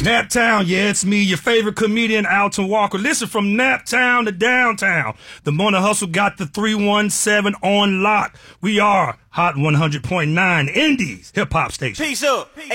Naptown, yeah, it's me, your favorite comedian, Alton Walker. Listen, from Naptown to downtown, the Morning Hustle got the 317 on lock. We are Hot 100.9 Indies hip-hop station. Peace up.